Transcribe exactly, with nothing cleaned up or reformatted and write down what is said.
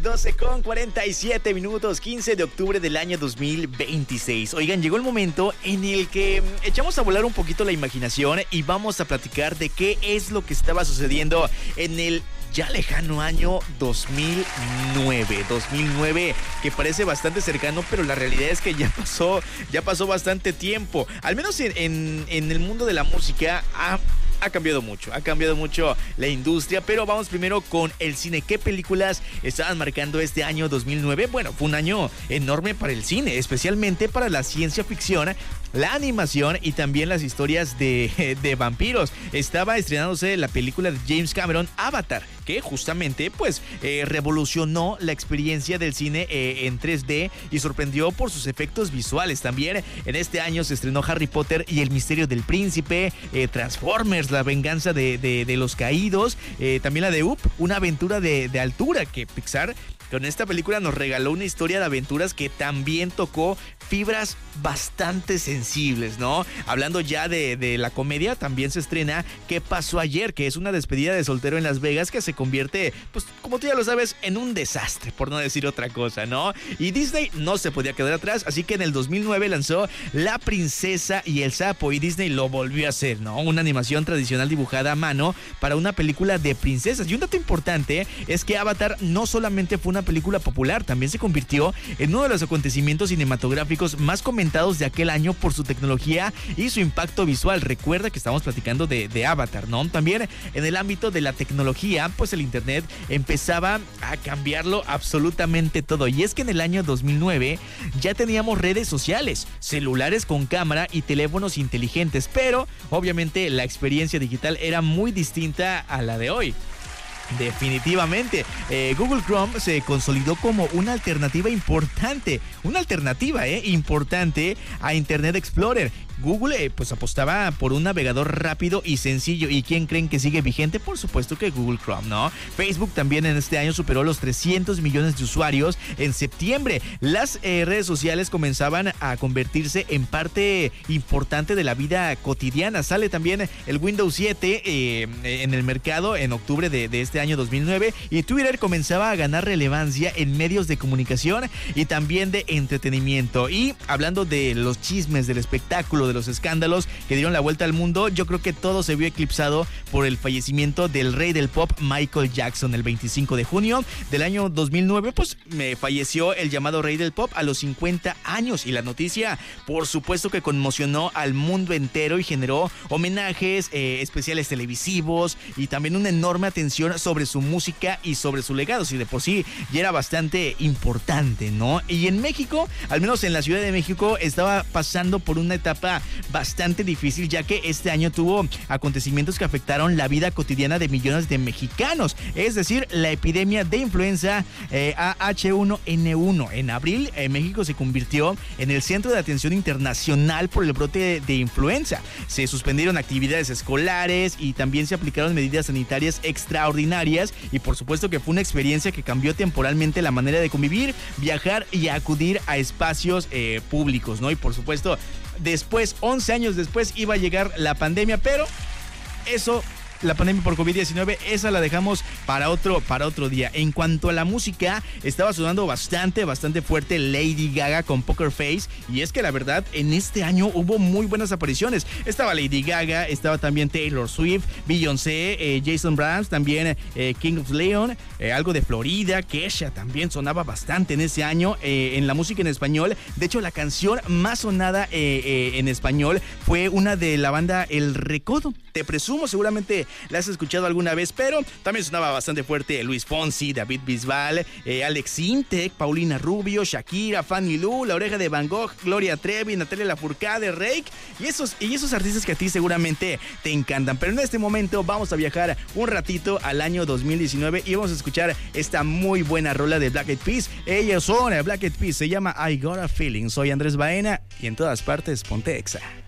doce con cuarenta y siete minutos, quince de octubre del año dos mil veintiséis. Oigan, llegó el momento en el que echamos a volar un poquito la imaginación y vamos a platicar de qué es lo que estaba sucediendo en el ya lejano año dos mil nueve. dos mil nueve, que parece bastante cercano, pero la realidad es que ya pasó, ya pasó bastante tiempo. Al menos en, en, en el mundo de la música ha... Ha cambiado mucho, ha cambiado mucho la industria, pero vamos primero con el cine. ¿Qué películas estaban marcando este año dos mil nueve? Bueno, fue un año enorme para el cine, especialmente para la ciencia ficción, la animación y también las historias de, de vampiros. Estaba estrenándose la película de James Cameron, Avatar, que justamente pues eh, revolucionó la experiencia del cine eh, en tres D y sorprendió por sus efectos visuales. También en este año se estrenó Harry Potter y el misterio del príncipe, eh, Transformers, la venganza de, de, de los caídos, eh, también la de Up, una aventura de, de altura, que Pixar con esta película nos regaló una historia de aventuras que también tocó fibras bastante sensibles, ¿no? Hablando ya de, de la comedia, también se estrena ¿Qué pasó ayer?, que es una despedida de soltero en Las Vegas que se convierte, pues como tú ya lo sabes, en un desastre, por no decir otra cosa, ¿no? Y Disney no se podía quedar atrás, así que en el dos mil nueve lanzó La princesa y el sapo, y Disney lo volvió a hacer, ¿no? Una animación tradicional dibujada a mano para una película de princesas. Y un dato importante es que Avatar no solamente fue una película popular, también se convirtió en uno de los acontecimientos cinematográficos más comentados de aquel año por su tecnología y su impacto visual. Recuerda que estamos platicando de, de Avatar, ¿no? También en el ámbito de la tecnología, pues el internet empezaba a cambiarlo absolutamente todo. Y es que en el año dos mil nueve ya teníamos redes sociales, celulares con cámara y teléfonos inteligentes, pero obviamente la experiencia digital era muy distinta a la de hoy. Definitivamente, eh, Google Chrome se consolidó como una alternativa importante, una alternativa eh, importante a Internet Explorer. Google eh, pues apostaba por un navegador rápido y sencillo. ¿Y quién creen que sigue vigente? Por supuesto que Google Chrome, ¿no? Facebook también en este año superó los trescientos millones de usuarios en septiembre. Las eh, redes sociales comenzaban a convertirse en parte importante de la vida cotidiana. Sale también el Windows siete eh, en el mercado en octubre de, de este año dos mil nueve, y Twitter comenzaba a ganar relevancia en medios de comunicación y también de entretenimiento. Y hablando de los chismes, del espectáculo, de los escándalos que dieron la vuelta al mundo, yo creo que todo se vio eclipsado por el fallecimiento del rey del pop, Michael Jackson. El veinticinco de junio del año dos mil nueve, pues me falleció el llamado rey del pop a los cincuenta años, y la noticia, por supuesto que conmocionó al mundo entero y generó homenajes, eh, especiales televisivos y también una enorme atención sobre su música y sobre su legado. Si de por sí ya era bastante importante, ¿no? Y en México, al menos en la Ciudad de México, estaba pasando por una etapa bastante difícil, ya que este año tuvo acontecimientos que afectaron la vida cotidiana de millones de mexicanos, es decir, la epidemia de influenza eh, A H uno N uno. En abril, eh, México se convirtió en el centro de atención internacional por el brote de, de influenza. Se suspendieron actividades escolares y también se aplicaron medidas sanitarias extraordinarias, y por supuesto que fue una experiencia que cambió temporalmente la manera de convivir, viajar y acudir a espacios eh, públicos, ¿no? Y por supuesto, después, once años después, iba a llegar la pandemia, pero eso, la pandemia por COVID diecinueve, esa la dejamos para otro, para otro día. En cuanto a la música, estaba sonando bastante, bastante fuerte Lady Gaga con Poker Face, y es que la verdad, en este año hubo muy buenas apariciones. Estaba Lady Gaga, estaba también Taylor Swift, Beyoncé, eh, Jason Mraz, también eh, King of Leon, eh, algo de Florida, Kesha también sonaba bastante en ese año eh, en la música en español. De hecho, la canción más sonada eh, eh, en español fue una de la banda El Recodo. Te presumo, seguramente la has escuchado alguna vez, pero también sonaba bastante fuerte Luis Fonsi, David Bisbal, eh, Alex Intec, Paulina Rubio, Shakira, Fanny Lu, La Oreja de Van Gogh, Gloria Trevi, Natalia Lafourcade, Rake, y esos, y esos artistas que a ti seguramente te encantan. Pero en este momento vamos a viajar un ratito al año dos mil diecinueve y vamos a escuchar esta muy buena rola de Black Eyed Peas. Ellos son Black Eyed Peas, se llama I Got a Feeling. Soy Andrés Baena y en todas partes ponte Exa.